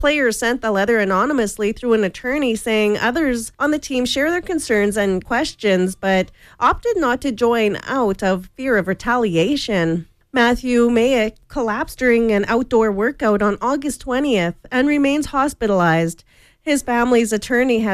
Players sent the letter anonymously through an attorney, saying others on the team share their concerns and questions, but opted not to join out of fear of retaliation. Matthew Mayick collapsed during an outdoor workout on August 20th and remains hospitalized. His family's attorney has